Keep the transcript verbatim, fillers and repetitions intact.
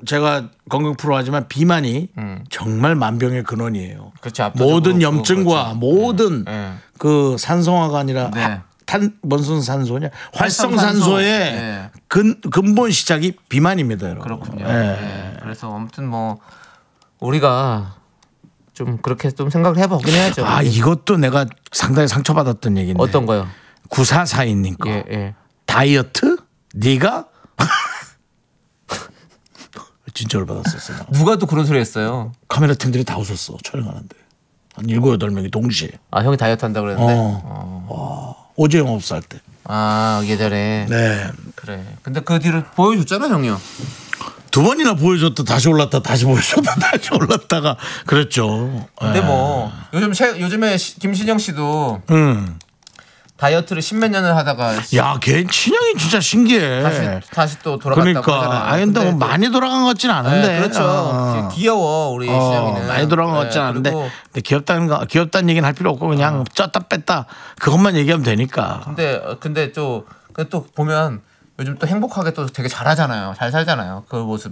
제가 건강 프로 하지만 비만이 음. 정말 만병의 근원이에요. 그렇죠. 모든 염증과 그렇죠. 모든 네. 그 산성화가 아니라 네. 탄 무슨 산소냐 활성산소. 활성산소의 네. 근 근본 시작이 비만입니다, 여러분. 그렇군요. 네. 네. 그래서 아무튼 뭐 우리가 좀 그렇게 좀 생각을 해보긴 해야죠. 아 우리. 이것도 내가 상당히 상처받았던 얘기인데. 어떤 거요? 구사사이님 거. 예, 예. 다이어트? 네가? 진짜 열받았었어. 나. 누가 또 그런 소리 했어요? 카메라 팀들이 다 웃었어. 촬영하는데. 한 일곱 여덟 명이 동시에. 아, 형이 다이어트 한다고 그랬는데. 어. 어. 오재 영업사 할 때. 아, 예전에. 네. 그래. 근데 그 뒤를 보여줬잖아, 형이요. 두 번이나 보여줬다 다시 올랐다 다시 보여줬다 다시 올랐다가 그랬죠. 근데 네. 뭐 요즘 최, 요즘에 시, 김신영 씨도 음. 다이어트를 십몇 년을 하다가 야, 걔 친형이 진짜 신기해. 다시 다시 또 돌아갔다고 그러니까 하잖아요. 아니 근데 뭐 또- 많이 돌아간 것 같지는 않은데. 네, 그렇죠. 어. 귀여워 우리 어, 신영이는. 많이 돌아간 것 같지는 네, 않은데 그리고 근데 귀엽다는 거 귀엽다는 얘기는 할 필요 없고 그냥 쪘다 뺐다 그것만 얘기하면 되니까. 근데 근데 또 근데 또 보면 요즘 또 행복하게 또 되게 잘하잖아요. 잘 살잖아요. 그 모습